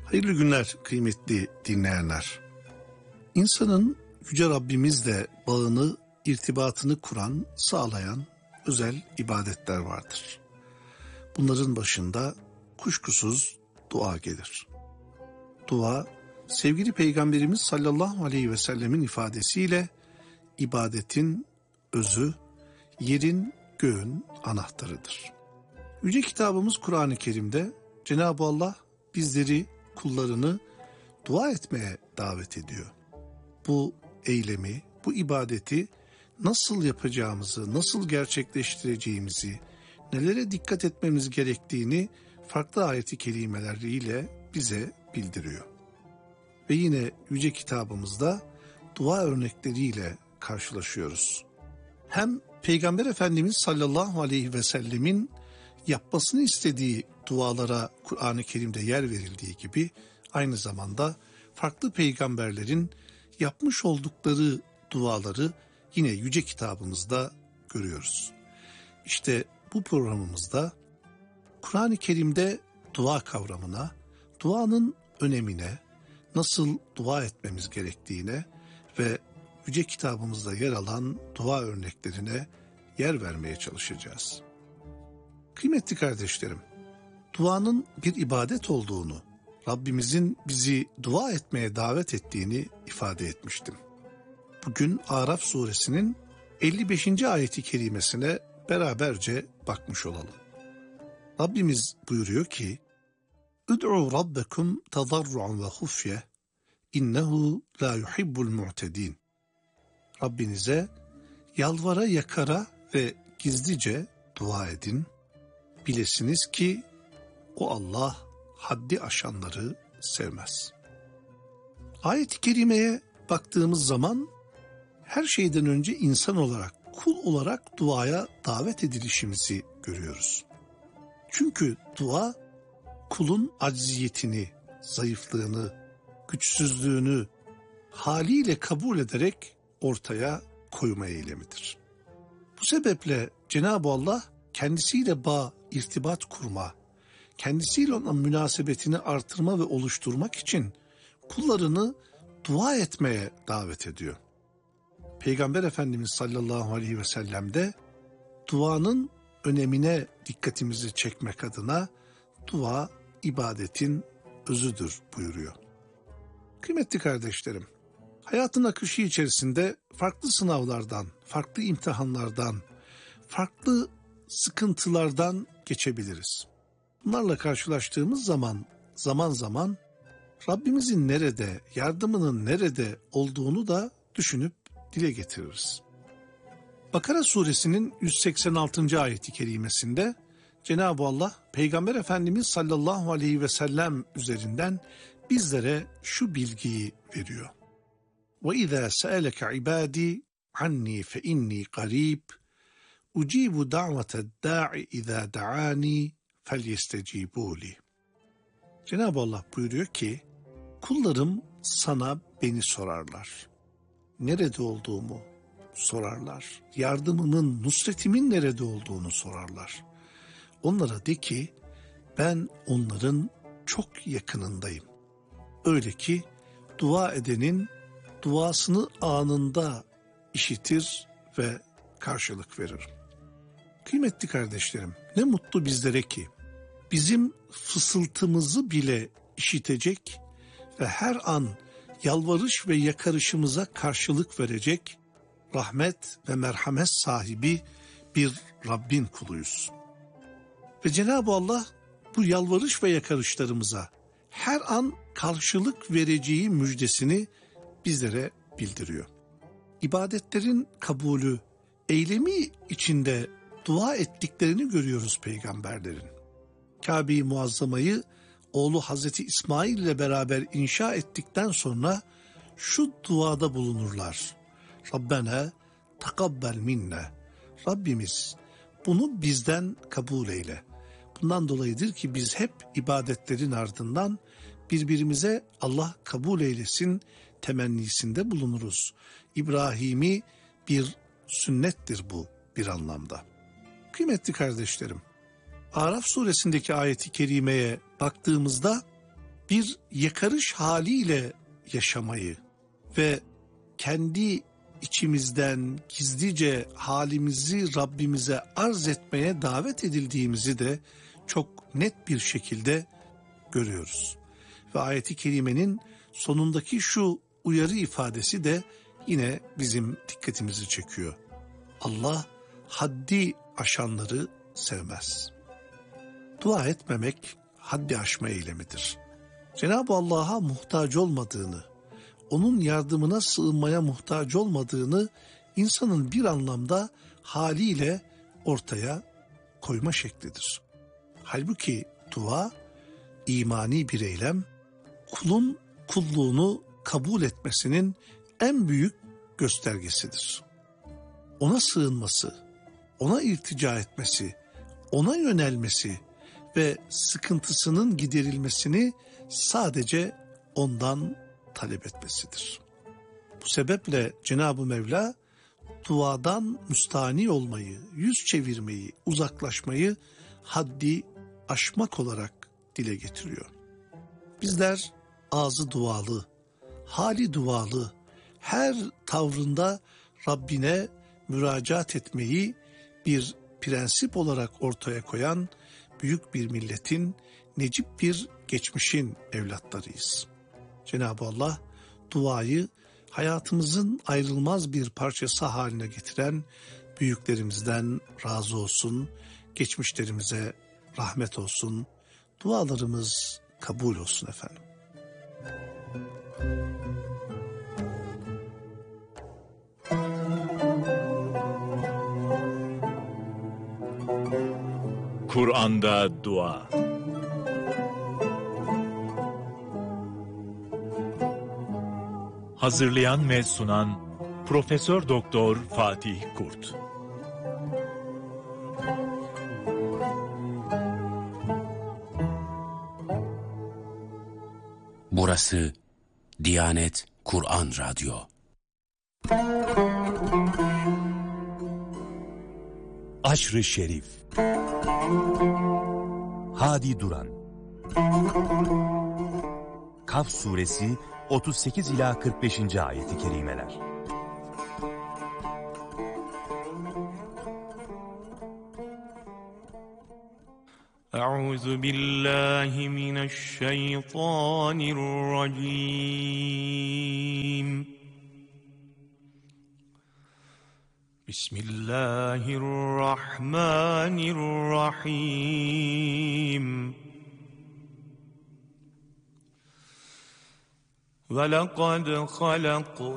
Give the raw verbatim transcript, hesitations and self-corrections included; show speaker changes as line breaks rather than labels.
Hayırlı günler kıymetli dinleyenler. İnsanın Yüce Rabbimizle bağını, irtibatını kuran, sağlayan özel ibadetler vardır. Bunların başında kuşkusuz dua gelir. Dua, sevgili Peygamberimiz sallallahu aleyhi ve sellemin ifadesiyle ibadetin özü, yerin göğün anahtarıdır. Yüce kitabımız Kur'an-ı Kerim'de Cenab-ı Allah bizleri, kullarını dua etmeye davet ediyor. Bu eylemi, bu ibadeti nasıl yapacağımızı, nasıl gerçekleştireceğimizi, nelere dikkat etmemiz gerektiğini farklı ayet-i kerimeleriyle bize bildiriyor. Ve yine Yüce kitabımızda dua örnekleriyle karşılaşıyoruz. Hem Peygamber Efendimiz sallallahu aleyhi ve sellemin yapmasını istediği dualara Kur'an-ı Kerim'de yer verildiği gibi aynı zamanda farklı peygamberlerin yapmış oldukları duaları yine Yüce kitabımızda görüyoruz. İşte bu programımızda Kur'an-ı Kerim'de dua kavramına, duanın önemine, nasıl dua etmemiz gerektiğine ve Yüce kitabımızda yer alan dua örneklerine yer vermeye çalışacağız. Kıymetli kardeşlerim, duanın bir ibadet olduğunu, Rabbimizin bizi dua etmeye davet ettiğini ifade etmiştim. Bugün Araf suresinin elli beşinci ayeti kerimesine beraberce bakmış olalım. Rabbimiz buyuruyor ki: "Ud'u rabbekum tadarruan ve hufye, innehu la yuhibbul mu'tedin." Rabbinize yalvara yakara ve gizlice dua edin. Bilesiniz ki o Allah haddi aşanları sevmez. Ayet-i kerimeye baktığımız zaman her şeyden önce insan olarak, kul olarak duaya davet edilişimizi görüyoruz. Çünkü dua kulun acziyetini, zayıflığını, güçsüzlüğünü haliyle kabul ederek ortaya koyma eylemidir. Bu sebeple Cenab-ı Allah kendisiyle bağ, irtibat kurma, kendisiyle olan münasebetini artırma ve oluşturmak için kullarını dua etmeye davet ediyor. Peygamber Efendimiz sallallahu aleyhi ve sellem de duanın önemine dikkatimizi çekmek adına dua ibadetin özüdür buyuruyor. Kıymetli kardeşlerim, hayatın akışı içerisinde farklı sınavlardan, farklı imtihanlardan, farklı sıkıntılardan geçebiliriz. Bunlarla karşılaştığımız zaman zaman zaman Rabbimizin nerede, yardımının nerede olduğunu da düşünüp dile getiririz. Bakara suresinin yüz seksen altıncı ayeti kerimesinde Cenab-ı Allah Peygamber Efendimiz sallallahu aleyhi ve sellem üzerinden bizlere şu bilgiyi veriyor. وَاِذَا سَأَلَكَ عِبَادِي عَنِّي فَاِنِّي قَرِيبٌ اُجِيبُ دَعْوَةَ الدَّاعِ اِذَا دَعَانِي فَلْيَسْتَجِيبُوا لِي. Cenab-ı Allah buyuruyor ki, kullarım sana beni sorarlar. Nerede olduğumu sorarlar. Yardımımın, nusretimin nerede olduğunu sorarlar. Onlara de ki, ben onların çok yakınındayım. Öyle ki dua edenin duasını anında işitir ve karşılık veririm. Kıymetli kardeşlerim, ne mutlu bizlere ki bizim fısıltımızı bile işitecek ve her an yalvarış ve yakarışımıza karşılık verecek rahmet ve merhamet sahibi bir Rabbin kuluyuz. Ve Cenab-ı Allah bu yalvarış ve yakarışlarımıza her an karşılık vereceği müjdesini bizlere bildiriyor. İbadetlerin kabulü, eylemi içinde dua ettiklerini görüyoruz peygamberlerin. Kabe-i Muazzama'yı oğlu Hazreti İsmail ile beraber inşa ettikten sonra şu duada bulunurlar. Rabbena takabbel minna. Rabbimiz bunu bizden kabul eyle. Bundan dolayıdır ki biz hep ibadetlerin ardından birbirimize Allah kabul eylesin temennisinde bulunuruz. İbrahimi bir sünnettir bu bir anlamda. Kıymetli kardeşlerim, Araf suresindeki ayeti kerimeye baktığımızda bir yakarış haliyle yaşamayı ve kendi içimizden gizlice halimizi Rabbimize arz etmeye davet edildiğimizi de çok net bir şekilde görüyoruz. Ve ayet-i kerimenin sonundaki şu uyarı ifadesi de yine bizim dikkatimizi çekiyor. Allah haddi aşanları sevmez. Dua etmemek haddi aşma eylemidir. Cenab-ı Allah'a muhtaç olmadığını, onun yardımına sığınmaya muhtaç olmadığını insanın bir anlamda haliyle ortaya koyma şeklidir. Halbuki dua imani bir eylem, kulun kulluğunu kabul etmesinin en büyük göstergesidir. Ona sığınması, ona iltica etmesi, ona yönelmesi ve sıkıntısının giderilmesini sadece ondan talep etmesidir. Bu sebeple Cenab-ı Mevla duadan müstani olmayı, yüz çevirmeyi, uzaklaşmayı haddi aşmak olarak dile getiriyor. Bizler ağzı dualı, hali dualı, her tavrında Rabbine müracaat etmeyi bir prensip olarak ortaya koyan büyük bir milletin, necip bir geçmişin evlatlarıyız. Cenab-ı Allah duayı hayatımızın ayrılmaz bir parçası haline getiren büyüklerimizden razı olsun, geçmişlerimize rahmet olsun, dualarımız kabul olsun efendim.
Kur'an'da dua. Hazırlayan ve sunan Profesör Doktor Fatih Kurt.
Burası Diyanet Kur'an Radyo.
Aşr-ı Şerif. Hadi Duran. Kaf suresi otuz sekiz ila kırk beşinci ayeti kerimeler.
Euzu billahi mineşşeytanirracim. Bismillahirrahmanirrahim. Ve lekad halak